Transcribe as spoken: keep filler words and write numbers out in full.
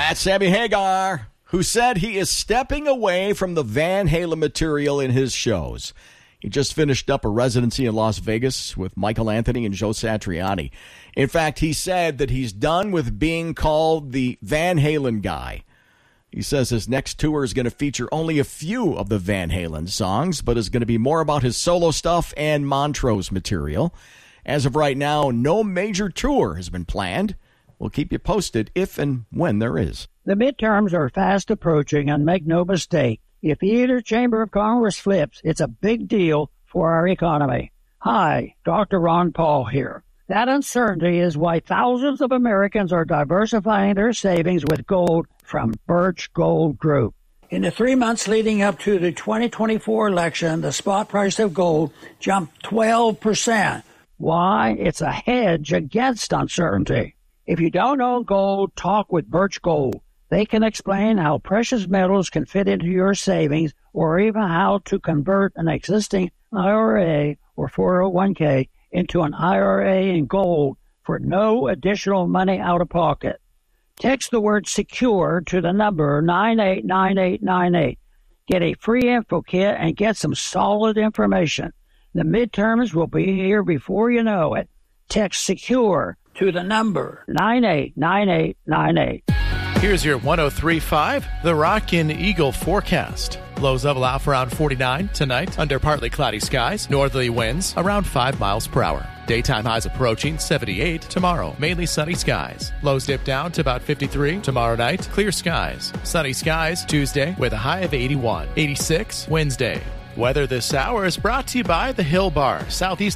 That's Sammy Hagar, who said he is stepping away from the Van Halen material in his shows. He just finished up a residency in Las Vegas with Michael Anthony and Joe Satriani. In fact, he said that he's done with being called the Van Halen guy. He says his next tour is going to feature only a few of the Van Halen songs, but is going to be more about his solo stuff and Montrose material. As of right now, no major tour has been planned. We'll keep you posted if and when there is. The midterms are fast approaching, and make no mistake, if either chamber of Congress flips, it's a big deal for our economy. Hi, Doctor Ron Paul here. That uncertainty is why thousands of Americans are diversifying their savings with gold from Birch Gold Group. In the three months leading up to the twenty twenty-four election, the spot price of gold jumped twelve percent. Why? It's a hedge against uncertainty. If you don't own gold, talk with Birch Gold. They can explain how precious metals can fit into your savings, or even how to convert an existing I R A or four oh one k into an I R A in gold for no additional money out of pocket. Text the word SECURE to the number nine eight nine eight nine eight. Get a free info kit and get some solid information. The midterms will be here before you know it. Text SECURE to the number nine eight nine eight nine eight. Here's your one oh three point five, The Rock and Eagle forecast. Lows level out for around forty-nine tonight, under partly cloudy skies. Northerly winds around five miles per hour. Daytime highs approaching seventy-eight tomorrow. Mainly sunny skies. Lows dip down to about fifty-three tomorrow night. Clear skies. Sunny skies Tuesday with a high of eighty-one. eighty-six Wednesday. Weather this hour is brought to you by the Hill Bar, Southeast